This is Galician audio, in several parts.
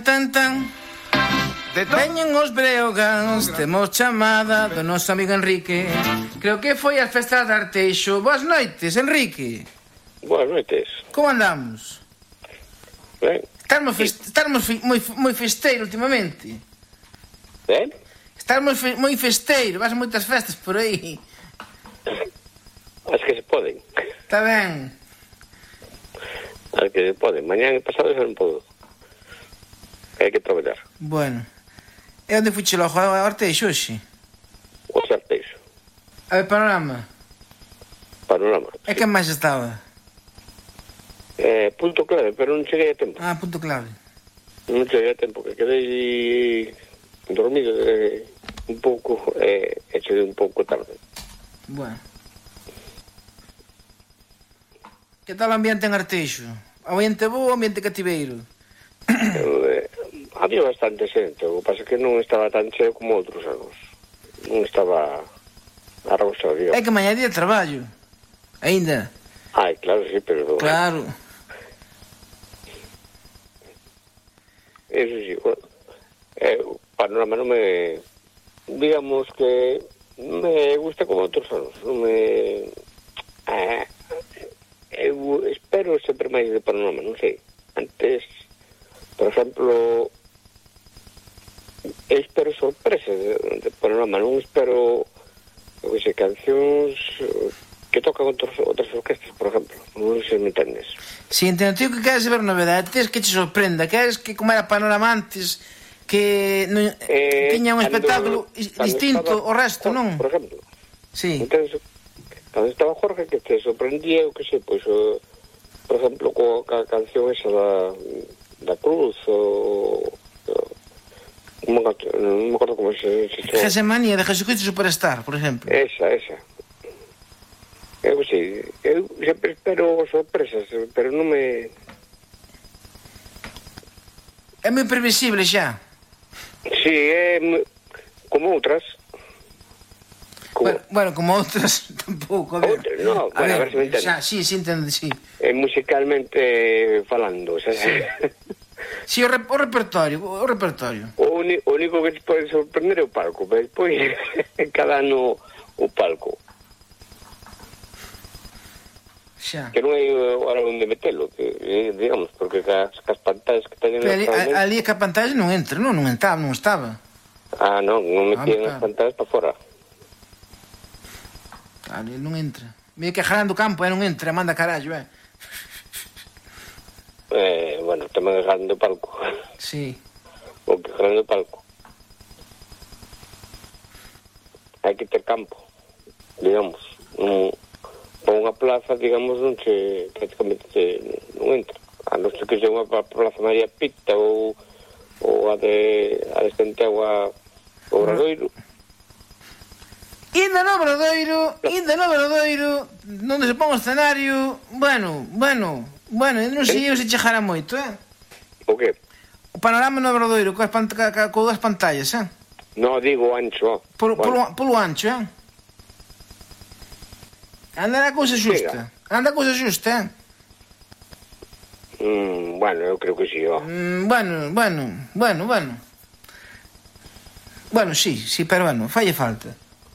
Tan tan. Veñen os breogans, temos chamada do noso amigo Enrique. Creo que foi a festa de Arteixo. Boas noites, Enrique. Boas noites. Como andamos? Ben. Estamos moi festeiro últimamente. Ben? Estamos moi festeiro, vas a moitas festas por aí. As que se poden. Está ben. As que se poden. Mañán e pasado xa non podo. Hai que traballar. Bueno. E onde fuche logo a Arteixo hoxe? O Arteixo. A ver, Panorama. Panorama. E quen máis estaba? Punto clave, pero non cheguei a tempo. Ah, punto clave. Non cheguei a tempo, que quedei dormido un pouco e cheguei un pouco tarde. Bueno. Que tal o ambiente en Arteixo? Ambiente bo ou ambiente cativeiro? Había bastante xente, o que pasa é que non estaba tan cheo como outros anos. Non estaba arrosado, digamos. É que mañá día de traballo. Ainda. Ai, claro, sí, pero... Claro. Eso sí, o Panorama non me... Digamos que me gusta como outros anos. Non me... eu espero sempre máis de Panorama, non sei. Antes, por exemplo... Eu espero sorpresas de Panorama, non espero cancións que tocan outras orquestas, por exemplo. Non sei se me entendes. Si, entendo, tío, que queres ver novedade, tens que te sorprenda, queres que como era Panorama antes, que tiña un espectáculo distinto ao resto, non? Por exemplo. Sí. Entonces, cando estaba Jorge, que te sorprendía, eu que sei, pois, por exemplo, coa canción esa da Cruz, non me acordo como se chama. Gesemanía de Jesucristo Superstar, por exemplo. Esa. Eu sei, eu sempre espero sorpresas, pero non me... É moi previsible xa. Sí, é como outras. Bueno, como outras tampouco, a ver. No, a ver se me entende. Xa, sí, entendo, sí. Musicalmente falando, xa sei. Sí, o repertorio. O único que te pode sorprender é o palco, pero despois cada ano o palco. Xa. Que non hai ahora onde metelo, que, digamos, porque cas pantallas que teñen... Ali que a pantalla non entra, non estaba. Ah, non metían as pantallas para fora. Ali non entra. Mira que jalando campo, non entra, manda carallo, Bueno, tamén jalando palco. Sí. O que jalando palco. Hai que ter campo, digamos. Para unha plaza, digamos, non se prácticamente non entra. A non ser que sea unha plaza María Pita ou a de Santiago ao Obradoiro. Inda no Obradoiro, onde se pon o escenario, bueno, non sei eu se chegara moito, O que? O Panorama no Obradoiro, coas pantallas, No, digo ancho, Polo ancho, Anda a cousa xusta. Bueno, eu creo que sí, Bueno. Bueno, sí, pero bueno, falle falta.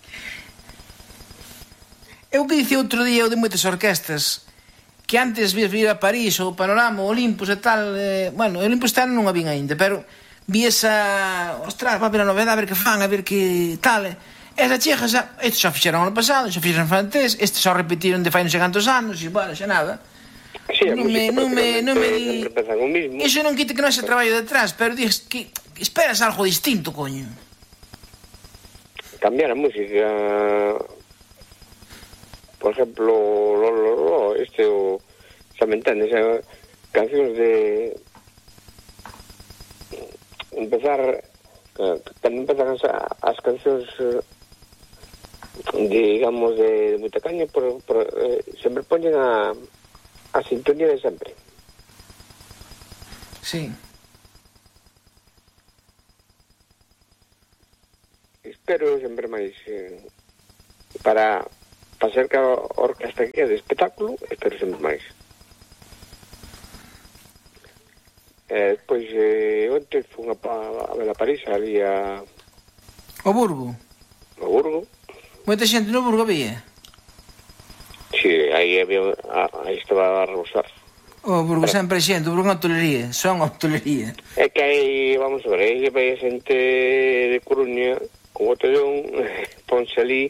Eu que dicía outro día de moitas orquestas que antes vir a París ou Panorama ou Olympus e tal, bueno, Olympus tal non a vin aínda, pero vi esa, ostras, va a ver a novedade, a ver que fan, a ver que tal, esa cheja xa, estes xa fixeron ano pasado, xa fixeron francés, estes xa repetiron de fai non sei cantos anos, e bueno, xa nada. Sí, non me di... empezan o mismo. Iso non quite que non se traballo detrás, pero dices que esperas algo distinto, coño. Cambiar a música, por exemplo, xa me entendes, cancións de empezar, cando empezan as cancións digamos de moita caña, sempre poñen a sintonía de sempre. Sí. Espero sempre máis para ser que a orquesta que é de espectáculo, espero sempre máis. Despois, onte fun a ver a París, ali O Burgo. ao Burgo. Moita xente no Burgo había. Si, aí aí estaba a rebosar. O Burgo sempre xente, o Burgo é hotelería, son hotelería. É que aí, vamos a ver, aí vai a xente de Coruña, con botellón, ponse ali,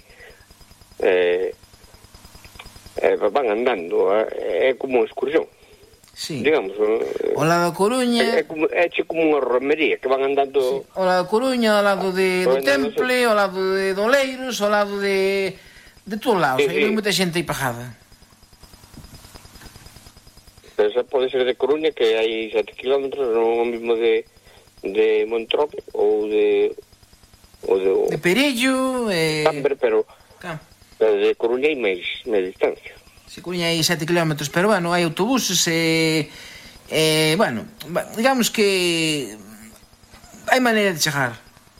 van andando, é como unha excursión. Sí. Digamos, O lado da Coruña... é como unha romería, que van andando... Sí. O lado da Coruña, ao lado do Bueno, Temple, ao lado de Oleiros, ao lado de todos lados. Sí, Hai sí. moita xente aí pagada. Pero xa pode ser de Coruña, que hai 7 kilómetros, non o mismo de Montrope ou de De Perello... Camber, pero de Coruña hai máis distancia. Se Coruña hai 7 kilómetros, pero bueno, hai autobuses bueno, digamos que hai maneira de chegar.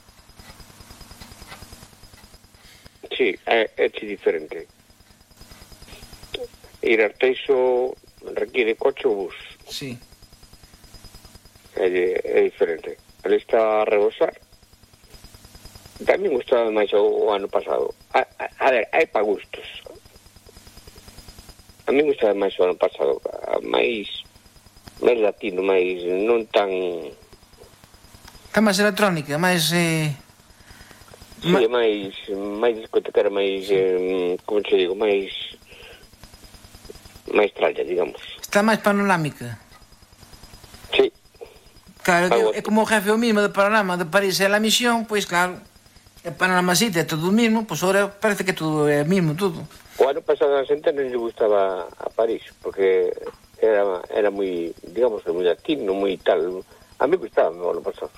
Sí, é diferente. Ir a Arteixo requiere coche ou bus. Sí. É diferente. Ali está a rebosar. Tamén gustaba máis o ano pasado. A ver, hai pa gustos. A mí gustaba máis o ano pasado. máis latino, máis non tan... Está máis electrónica, máis... Sí, máis discotecara, máis... como se digo, máis tralla, digamos. Está máis panorámica. Sí. Claro, é como o jefe o mismo do Panorama de París e La Misión, pois claro, é Panorama City, é todo o mismo, pois agora parece que todo é o mismo, todo. O ano pasado a xente non lle gustaba a París, porque era moi, digamos, moi latino, moi tal. A mí gustaba o ano pasado.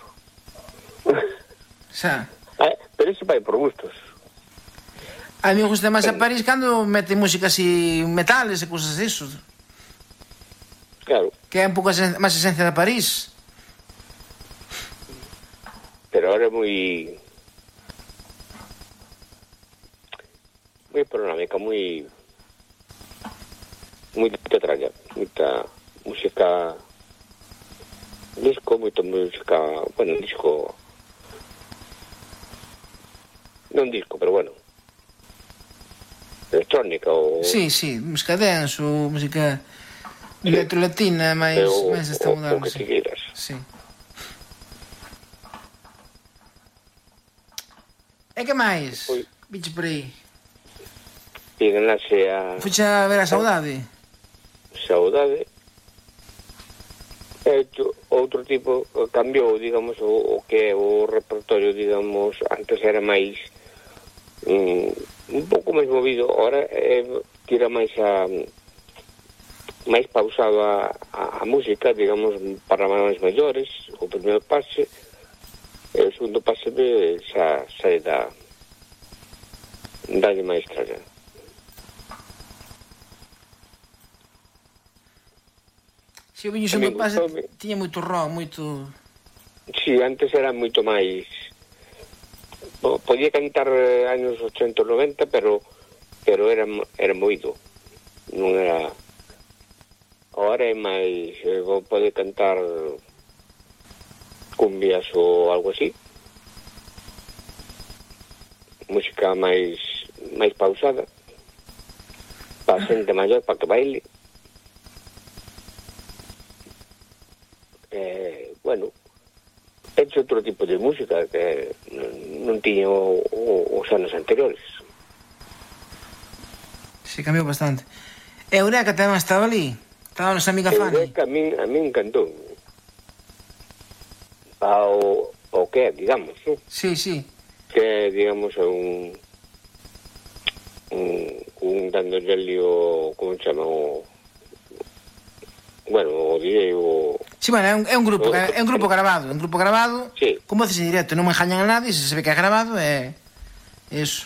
Xa. Pero iso vai por gustos. A mí me gusta máis a París cando mete música así, metales e cousas disso. Claro. Que é un pouco máis esencia de París. Pero ahora é moi panorámica, moi tralla, moita música disco, moita música, bueno, disco non disco, pero bueno, electrónica ou... Sí, música dance, música electrolatina, máis esta moderna. O que te queiras. Sí. E que máis? Bicho por aí. E ganase a... Fuche a ver a Saudade? Saudade. Outro tipo, cambiou, digamos, o que é o repertorio, digamos, antes era máis un pouco máis movido, ahora tira máis máis pausado a música, digamos, para máis maiores, o primeiro pase, e o segundo pase xa sai dalle máis tralla. Si o viño segundo pase tiña moito rock, moito... Si, antes era moito máis... Podía cantar anos 80 ou 90, pero era moído. Non era... Ahora é máis... pode cantar cumbias ou algo así. Música máis pausada. Para a xente maior, para que baile. Bueno, é outro tipo de música que non tiña os anos anteriores. Si, cambiou bastante. Eureka tamén estaba ali. Estaba nosa amiga Fanny. Eureka a mí encantou. O que é, digamos, ¿no? Sí. Que, digamos, é un dandolle o... como se chama? Bueno, o DJ o... Sí, bueno, é un grupo grabado. Un grupo grabado, sí. Como haces en directo, non me engañan a nadie, se ve que é grabado, é... Eso.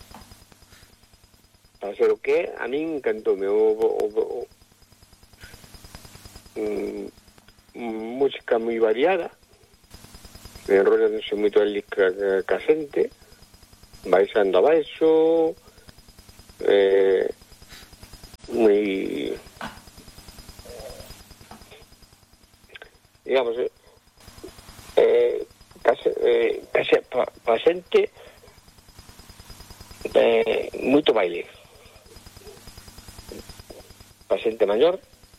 Para ser o que é, a mí encantoume música moi variada, enrollándose moito ali ca xente, baixando abaixo, moi... digamos, case pa xente moito baile. Pa xente maior,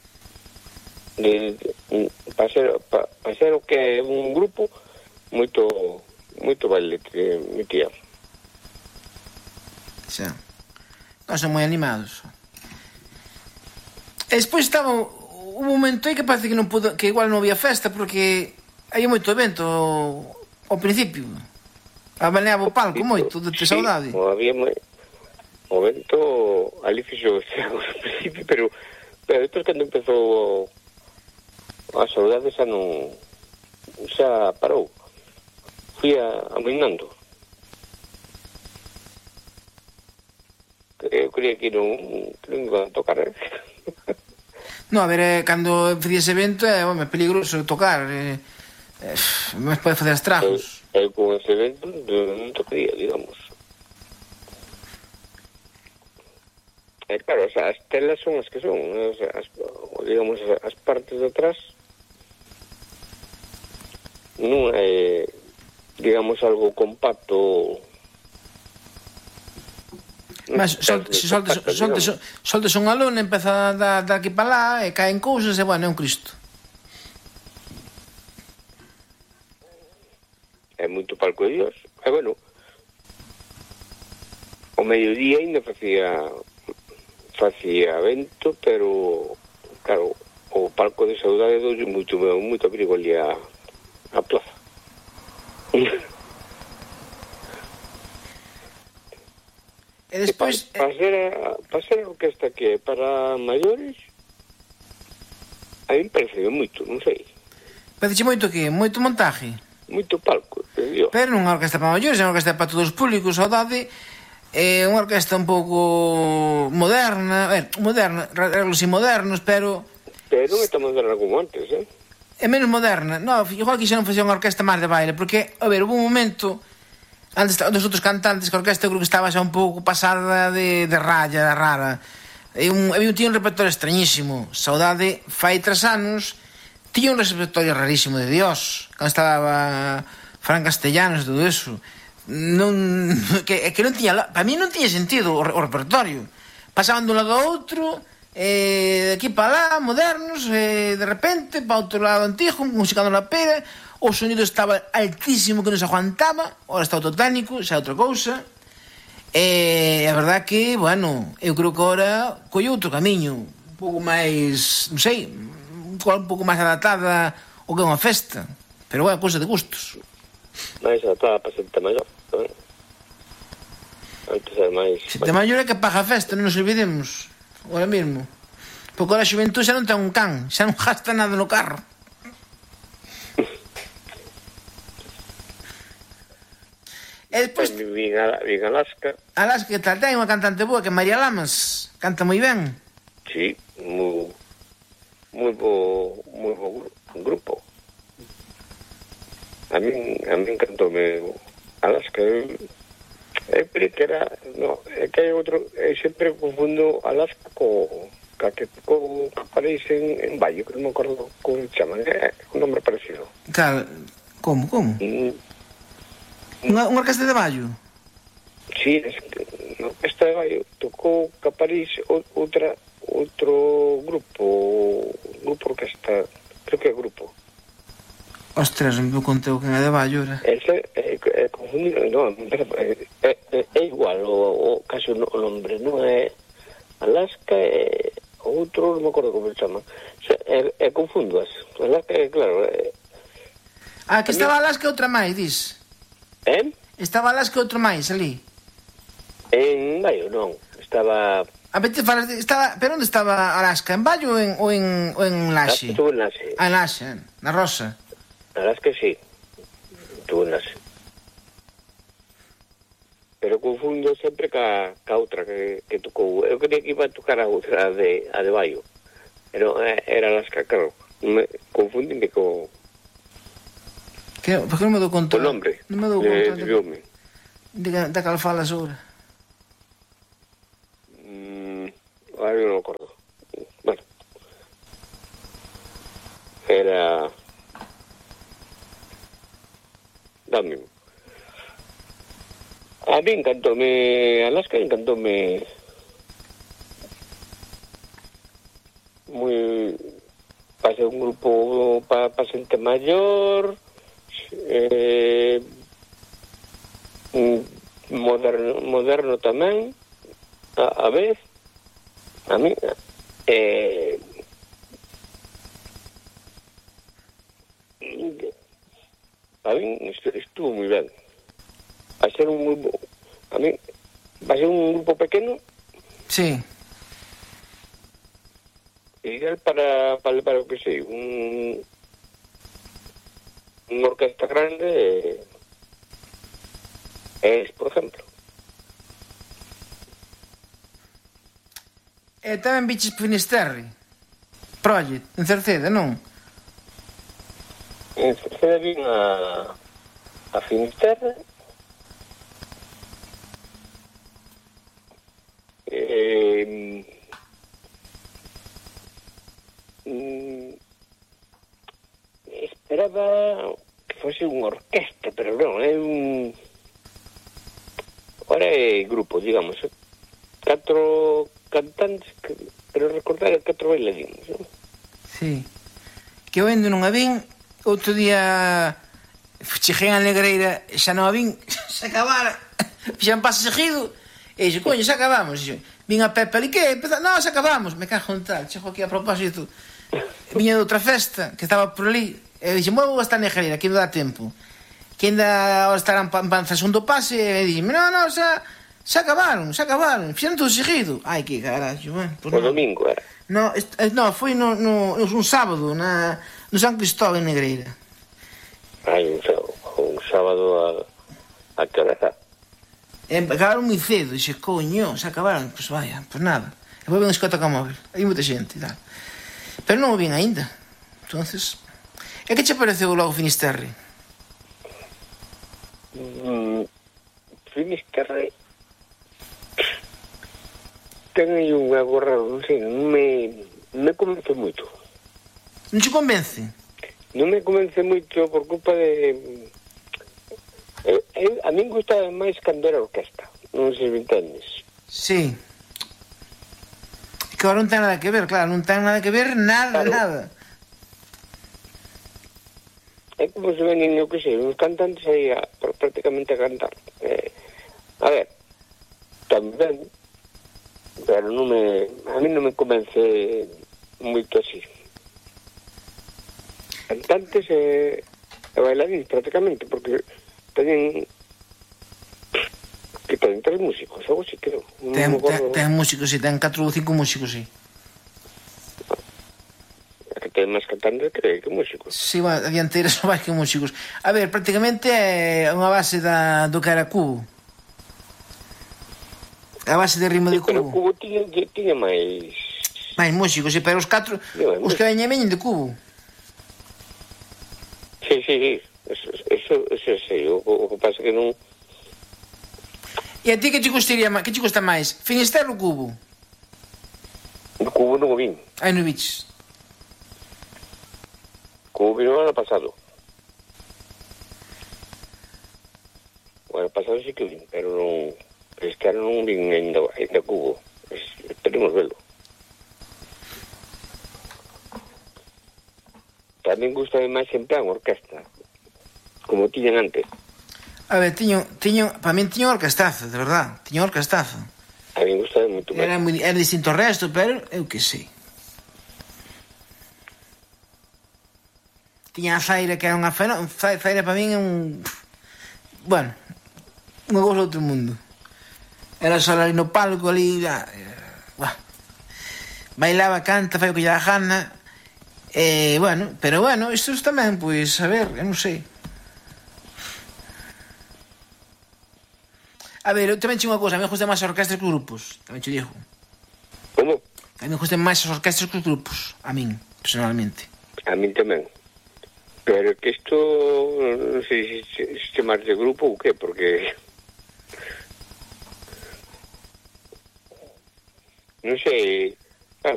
pa ser o que é un grupo, moito baile que metía. Xa. Non son moi animados. E despois estaba un momento aí que parece que non pudo, que igual non había festa porque hai moito evento ao principio. Abaneaba o palco moito de saudade. Había o evento ali fixo estragos ao principio, pero depois cando empezou a saudade xa parou. Fui amoinando. Eu creía que non iban a tocar. No, a ver, cando facías evento é peligroso tocar. Mas pode facer estragos. Eu con ese evento non tocaría, digamos. Claro, as telas son as que son, digamos, as partes de atrás non é, digamos, algo compacto. Mas soltes unha lona, empeza a dar aquí para lá e caen cousas e, bueno, é un Cristo. É moito palco de Dios. E, bueno, o mediodía ainda facía vento, pero, claro, o palco de saudade doulle moito abrigo ali a plaza. E despois... Para ser a orquesta que é para maiores, a mí parece moito, non sei. Parece moito que? Moito montaje? Moito palco, Dios. Pero non é unha orquesta para maiores, é unha orquesta para todos os públicos. Saudade é unha orquesta un pouco moderna, arreglos modernos, pero non é tan moderna como antes, é menos moderna. No, igual que xa non facía unha orquesta máis de baile, porque, a ver, houve un momento antes dos outros cantantes que a orquesta eu creo que estaba xa un pouco pasada de raya, de rara. Tiña un repertorio extrañísimo. Saudade, fai 3 anos, tiña un repertorio rarísimo de Dios, cando estaba Fran Castellanos e todo eso. Que non tiña, para mí non tiña sentido o repertorio. Pasaban dun lado ao outro, de aquí para lá, modernos, de repente para outro lado antigo, musicando na pera. O sonido estaba altísimo que non se aguantaba. Ora está autotécnico, xa é outra cousa. E a verdad que, bueno, eu creo que ora colle outro camiño, un pouco máis, non sei, un pouco máis adaptada o que é unha festa. Pero, bueno, cousa de gustos. máis adaptada para xente maior, non? Antes era máis... Xente maior é que paga a festa, non nos olvidemos. Agora mesmo. Porque ahora a xuventud xa non ten un can, xa non gasta nada no carro. E despois... Vin Alaska. Alaska, que tal? Ten unha cantante boa, que é María Lamas. Canta moi ben. Sí, moi bo grupo. A min encantoume Alaska. Eu creí que era... No, é que hai outro... Eu sempre confundo Alaska co que aparece en Baio, que non me acordo como se chama. É un nombre parecido. Claro, como? Unha orquesta de Baio? Sí, na orquesta de Baio tocou que París outro grupo orquesta, creo que é grupo. Ostras, non me conteu quen é de Baio, ora. Ese é confundido, non, é igual o caso o nombre, non é Alaska, é outro, non me acordo como se chama. É confundo as. Alaska é claro. Que estaba Alaska outra máis, dis? Estaba Alaska outro máis ali. En Baio non, estaba... Pero onde estaba Alaska? En Baio ou en Laxe? Estuvo en Laxe. En Laxe, na Rosa. Alaska sí, estuvo en Laxe. Pero confundo sempre ca outra que tocou. Eu creía que iba a tocar a outra, a de Baio. Pero era Alaska, claro. Confundime co... Por que non me dou conta? O nombre. Non me dou conta. De cal falas agora. Ahora non me acordo. Bueno. Era dá mismo. A mí encantóme Alaska, encantóme moi para ser un grupo para xente maior, moderno tamén, a vez, a mí, a mí estuvo moi ben. Va a ser un grupo, a mí, va a ser un grupo pequeno. Sí. Ideal para o que sei, unha orquesta grande, por exemplo. E tamén biches Finisterre Project, en Cerceda, non? En Cerceda vin a Finisterre, esperaba que fose unha orquesta, pero non, é ahora é grupo, digamos, 4 cantantes, pero recordar 4 bailarinos, non? Sí. Que eu ainda non a vin. Outro día cheguei a Negreira, xa non a vin, xa acabara, fixan paso seguido, e dixo, coño, xa acabamos. Dixo, vin a Pepe ali, que? Non, xa acabamos. Me cago en tal, chego aquí a propósito. Viña de outra festa, que estaba por ali, e dixo, vou hasta Negreira, que non dá tempo. Que ainda ahora estarán en segundo pase, e dixo, non, xa acabaron, fixeron todo seguido. Ai, que carajo, bueno. Pues o domingo era. No, foi no un sábado, no San Cristóbal en Negreira. Ai, un sábado a que hora está? Acabaron moi cedo, dixe, coño, xa acabaron, pois vaya, pois nada. E foi ben escota con móvil, hai moita xente e tal. Pero non o vin aínda. Entonces, e que che pareceu logo Finisterre? Finisterre ten aí unha gorra, non sei, non me convence moito. Non che convence? Non me convence moito por culpa de... a min gustaba máis cando era orquesta, non sei se me entendes. Sí. Que agora non ten nada que ver, claro, non ten nada que ver, nada, claro. Nada. É como se ven, eu que sei, uns cantantes aí prácticamente a cantar. A ver, tamén, pero a mí non me convence moito así. Cantantes e bailarines prácticamente, porque teñen 3 músicos, algo así, creo. Ten músicos, sí, ten 4 ou 5 músicos, sí. Que ten máis cantantes que músicos. Sí, bueno, a dianteira son máis que músicos. A ver, prácticamente é unha base do que era Cubo. A base de ritmo de Cubo. Pero Cubo tiña máis músicos, sí, pero os 4, os que veñen de Cubo. Sí, eso sei, o que pasa que non... E a ti que che gusta máis? Finisterre ou Cubo? O Cubo non o vin. Ai, non viches. Cubo vino o ano pasado. O ano pasado sí que vin, pero non... Este ano non vin ainda Cubo. Esperemos verlo. Tamén gusta máis en plan orquesta, como tiñan antes. A ver, para min tiño orquestazo, de verdad, tiño orquestazo. A mí gusta moito máis. Era distinto ao resto, pero eu que sei. Tiña a Zaira, que era unha Zaira para min é un... Bueno, unha cousa do outro mundo. Era só ali no palco, ali... Bailaba, canta, fai o que lle dá gana... pero isto tamén, pois, a ver, eu non sei. A ver, eu tamén che unha cousa, a mí me gustan máis as orquestras que os grupos, tamén che digo. Como? A mí me gustan máis as orquestras que os grupos, a min, personalmente. A min tamén. Pero que isto, non sei se máis de grupo ou que, porque... Non sei,